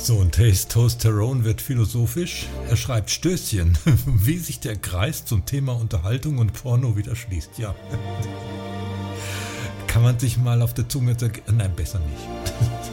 So, und Testosteron wird philosophisch. Er schreibt Stößchen, wie sich der Kreis zum Thema Unterhaltung und Porno wieder schließt. Ja, kann man sich mal auf der Zunge zergehen. Nein, besser nicht.